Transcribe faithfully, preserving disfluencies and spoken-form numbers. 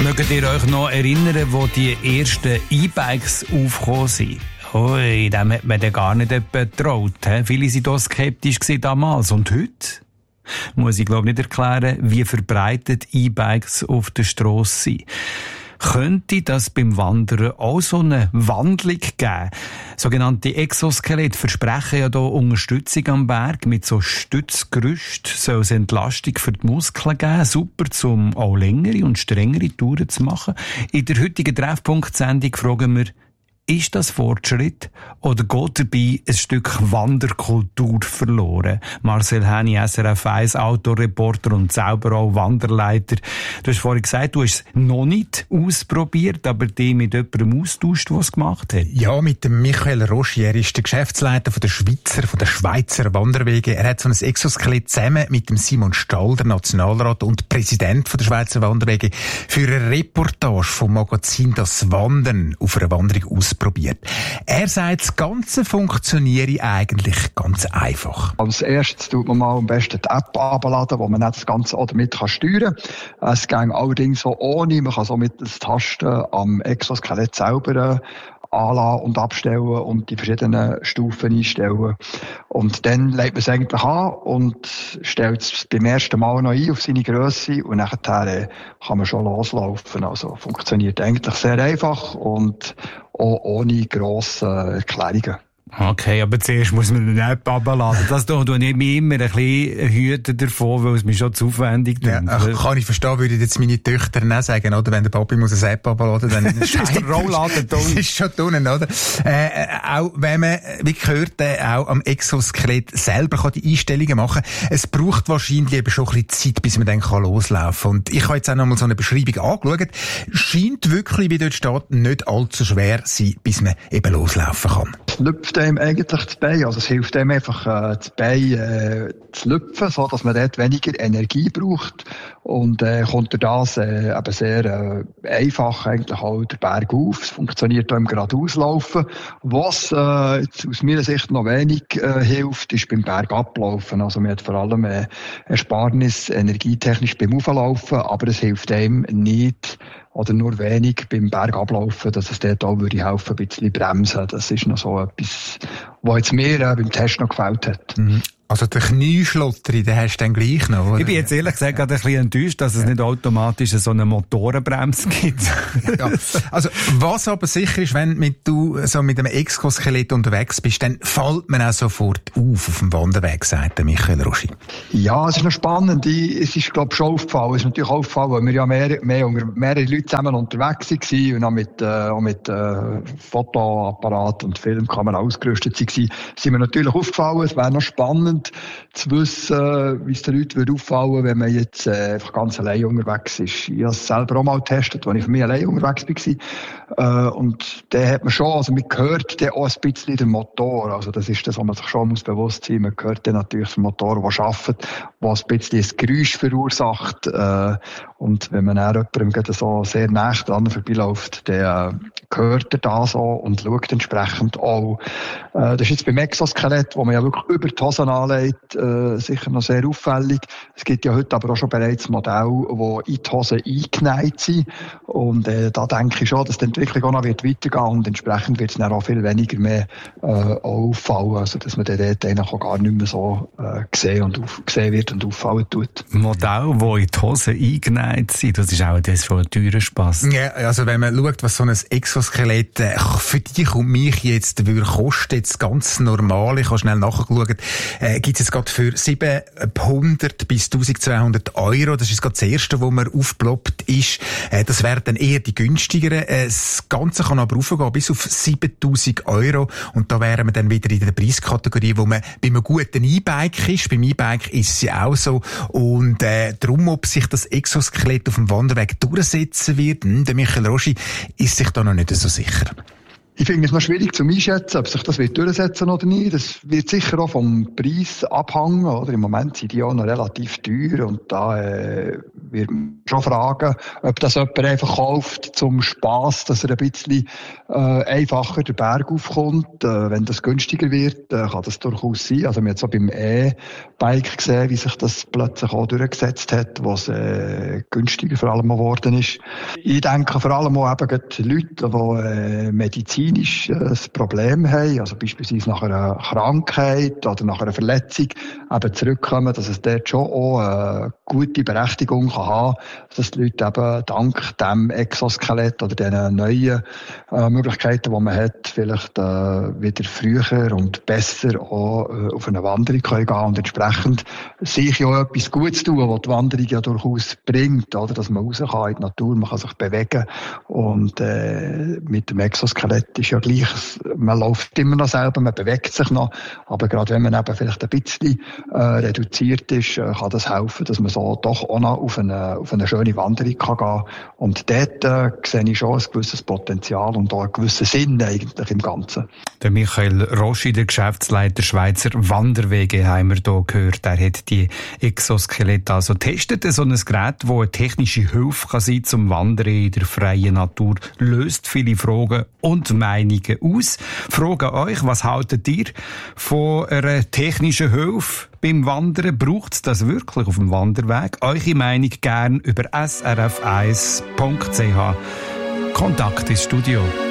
Mögt ihr euch noch erinnern, wo die ersten E-Bikes aufgekommen sind? Ui, dem hat man dann gar nicht getraut. Viele waren da skeptisch damals. Und heute? Muss ich glaube nicht erklären, wie verbreitet E-Bikes auf der Strasse sind. Könnte das beim Wandern auch so eine Wandlung geben? Sogenannte Exoskelette versprechen ja hier Unterstützung am Berg. Mit so Stützgerüst soll es Entlastung für die Muskeln geben. Super, um auch längere und strengere Touren zu machen. In der heutigen Treffpunkt-Sendung fragen wir, ist das Fortschritt oder geht dabei ein Stück Wanderkultur verloren? Marcel Häni, S R F eins Autoreporter und selber auch Wanderleiter. Du hast vorhin gesagt, du hast es noch nicht ausprobiert, aber dich mit jemandem austauscht, der es gemacht hat. Ja, mit dem Michael Roschi. Er ist der Geschäftsleiter von der Schweizer, von der Schweizer Wanderwege. Er hat so ein Exoskelett zusammen mit dem Simon Stahl, der Nationalrat und Präsident von der Schweizer Wanderwege, für eine Reportage vom Magazin Das Wandern auf einer Wanderung aus probiert. Er sagt, das Ganze funktioniere eigentlich ganz einfach. Als erstes tut man mal am besten die App abladen, wo man nicht das Ganze auch damit kann steuern kann. Es geht allerdings so ohne. Man kann so mit den Tasten am Exoskelett selber anlassen und abstellen und die verschiedenen Stufen einstellen. Und dann legt man es eigentlich an und stellt es beim ersten Mal noch ein auf seine Grösse und nachher kann man schon loslaufen. Also funktioniert eigentlich sehr einfach und auch ohne grosse Erklärungen. Okay, aber zuerst muss man eine App abladen. Das tue ich mich immer ein bisschen hüten davon, weil es mir schon zu aufwendig ist. Ja, kann ich verstehen, würde jetzt meine Töchter auch sagen, oder? Wenn der Papi muss eine App abladen, dann ist der Rollladen das ist schon drinnen, oder? Äh, auch wenn man, wie gehört, äh, auch am Exoskelett selber kann die Einstellungen machen. Es braucht wahrscheinlich eben schon ein bisschen Zeit, bis man dann kann loslaufen kann. Und ich habe jetzt auch noch mal so eine Beschreibung angeschaut. Scheint wirklich, wie dort steht, nicht allzu schwer sein, bis man eben loslaufen kann. Es lüpft einem eigentlich das Bein, also es hilft einem einfach, äh, das Bein äh, zu lüpfen, so dass man dort weniger Energie braucht und äh, kommt durch das äh, eben sehr äh, einfach eigentlich auch der Berg auf. Es funktioniert auch im Geradeauslaufen. Was äh, jetzt aus meiner Sicht noch wenig äh, hilft, ist beim Bergablaufen. Also man hat vor allem äh, Ersparnis energietechnisch beim Auflaufen, aber es hilft einem nicht oder nur wenig beim Bergablaufen, dass es dort auch würde helfen, ein bisschen bremsen. Das ist noch so etwas, was jetzt mir äh, beim Test noch gefällt hat. Mhm. Also der Knieschlotter, den hast du dann gleich noch, oder? Ich bin jetzt ehrlich gesagt gerade ein bisschen enttäuscht, dass es ja nicht automatisch so eine Motorenbremse gibt. Ja. Also, was aber sicher ist, wenn mit du so mit einem Exoskelett unterwegs bist, dann fällt man auch sofort auf, auf dem Wanderweg, sagt der Michael Roschi. Ja, es ist noch spannend. Ich, es ist, glaube ich, schon aufgefallen. Es ist natürlich aufgefallen, weil wir ja mehr, mehr, mehrere Leute zusammen unterwegs waren und auch mit, äh, auch mit äh, Fotoapparat und Filmkamera ausgerüstet waren, sind wir natürlich aufgefallen. Es wäre noch spannend zu wissen, wie es den Leuten auffallen würde, wenn man jetzt äh, einfach ganz allein unterwegs ist. Ich habe es selber auch mal getestet, als ich für mich allein unterwegs war. Äh, und da hat man schon, also man hört dann auch ein bisschen den Motor. Also das ist das, was man sich schon muss bewusst sein muss. Man hört dann natürlich den Motor, der arbeitet, der ein bisschen ein Geräusch verursacht. Äh, und wenn man dann jemandem so sehr nah dran vorbeiläuft, dann äh, hört er das auch und schaut entsprechend auch. Äh, das ist jetzt beim Exoskelett, wo man ja wirklich über die Hosen anlegt, äh, sicher noch sehr auffällig. Es gibt ja heute aber auch schon bereits Modelle, die in die Hosen eingenäht sind. Und äh, da denke ich schon, dass die Entwicklung auch noch wird weitergehen und entsprechend wird es dann auch viel weniger mehr äh, auffallen. Also dass man dann dort eigentlich auch gar nicht mehr so äh, gesehen, und auf, gesehen wird und auffallen tut. Modelle, die in die Hosen eingenäht sind, das ist auch das von teurer Spass. Ja, also wenn man schaut, was so ein Exoskelett äh, für dich und mich jetzt würde kosten, jetzt ganz normal, ich habe schnell nachgeschaut, äh, gibt es jetzt gerade für siebenhundert bis eintausendzweihundert Euro. Das ist gerade das erste, wo mir aufgeploppt ist. Äh, das wären dann eher die günstigeren. Äh, das Ganze kann aber raufgehen bis auf siebentausend Euro. Und da wären wir dann wieder in der Preiskategorie, wo man bei einem guten E-Bike ist. Beim E-Bike ist es ja auch so. Und äh, darum, ob sich das Exoskelett auf dem Wanderweg durchsetzen wird, hm, der Michael Roschi ist sich da noch nicht so sicher. Ich finde es noch schwierig zu einschätzen, ob sich das wird durchsetzen oder nicht. Das wird sicher auch vom Preis abhängen, oder? Im Moment sind die auch noch relativ teuer und da äh, wird man schon fragen, ob das jemand einfach kauft zum Spass, dass er ein bisschen äh, einfacher den Berg aufkommt. Äh, wenn das günstiger wird, äh, kann das durchaus sein. Also wir haben jetzt auch beim E-Bike gesehen, wie sich das plötzlich auch durchgesetzt hat, wo es äh, günstiger vor allem geworden ist. Ich denke vor allem auch eben die Leute, die äh, Medizin ein Problem haben, also beispielsweise nach einer Krankheit oder nach einer Verletzung eben zurückkommen, dass es dort schon auch eine gute Berechtigung kann haben, dass die Leute eben dank dem Exoskelett oder den neuen äh, Möglichkeiten, die man hat, vielleicht äh, wieder früher und besser auch äh, auf eine Wanderung können gehen und entsprechend sich ja etwas Gutes tun, was die Wanderung ja durchaus bringt, oder? Dass man raus kann in die Natur, man kann sich bewegen und äh, mit dem Exoskelett ist ja gleich, man läuft immer noch selber, man bewegt sich noch, aber gerade wenn man eben vielleicht ein bisschen äh, reduziert ist, äh, kann das helfen, dass man so doch auch noch auf eine, auf eine schöne Wanderung kann gehen. Und dort äh, sehe ich schon ein gewisses Potenzial und auch einen gewissen Sinn eigentlich im Ganzen. Der Michael Roschi, der Geschäftsleiter Schweizer Wanderwege, haben wir hier gehört. Er hat die Exoskelette also getestet. So ein Gerät, das eine technische Hilfe kann sein zum Wandern in der freien Natur, löst viele Fragen und Meinungen aus. Fragen euch, was haltet ihr von einer technischen Hilfe beim Wandern? Braucht es das wirklich auf dem Wanderweg? Eure Meinung gern über s r f eins punkt c h. Kontakt ins Studio.